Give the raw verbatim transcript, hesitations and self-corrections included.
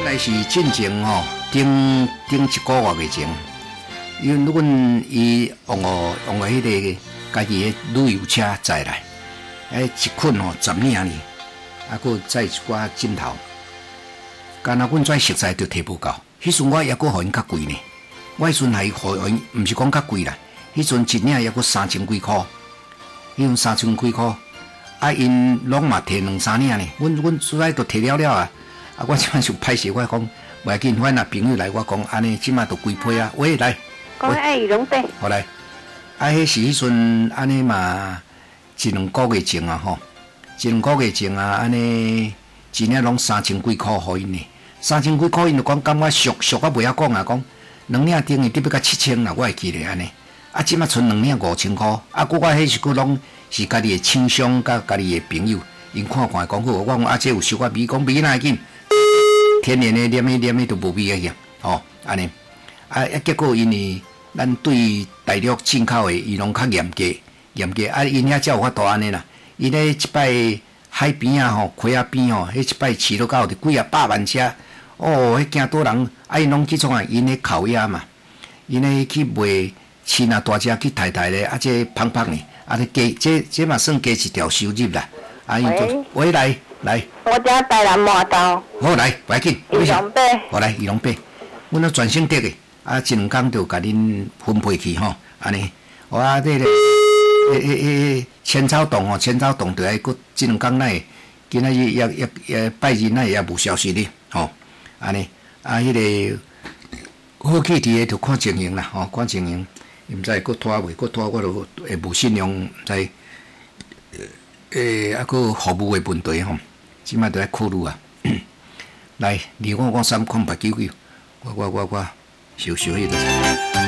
来是进前吼，顶顶一个月嘅前，因为阮伊用我用我迄个家己嘅旅游车载来，诶一捆吼十领呢，啊，佮载一寡枕头，干那阮跩食材就摕无够，迄阵我抑佮互因较贵呢，我迄阵还互因，毋是讲较贵啦，迄阵一领抑佮三千几箍，迄阵三千几箍，啊因拢嘛摕两三领呢，阮阮所在都摕了了啊。啊！我即摆就歹势，我讲袂要紧，反正朋友来，我讲安尼，即摆都规批啊。喂，来， 讲爱羽绒被， 好来，啊，迄是迄阵安尼嘛，一两个月前啊吼，一两个月前啊，安尼一领拢三千几箍，互因呢，三千几箍，因就讲感觉俗俗啊，袂晓讲啊，讲两领顶伊得要到七千啦，我会记咧安尼。啊，即摆剩两领五千箍，啊，佮我迄是佮拢是家己的亲兄甲家己的朋友，因看看讲好，我讲啊，这有收我味，讲味哪会紧？天然的黏迄黏迄都无味个个，吼安尼，啊啊结果因为咱对大陆进口的伊拢较严格，严格啊因遐才有法度安尼啦。因咧即摆海边啊吼，溪仔边吼，迄一摆饲落到几啊百万只，哦，迄惊多人，啊因拢去创啊，因咧烤鸭嘛，因咧去卖亲啊大只去太太咧，啊这胖胖呢，啊咧加这这嘛算加一条收入啦，啊因都喂来。来， 我家台南麻豆。 好来，袂要紧。 羽绒被。 好来，羽绒被，阮都全省得的，啊，一两工就甲恁分配去吼，安尼。我啊，这个，诶诶诶，千草洞哦，千草洞就爱，佮一两工来，今仔日也也也拜日那也无消息哩，吼，安尼。啊，迄个好去伫个就看情形啦，吼，看情形，毋知佮拖袂，佮拖我就会无信用，毋知。诶，啊，佮服务的问题吼。即摆都在考虑啊！来，二五五三空白九九，我我我我，小小迄个。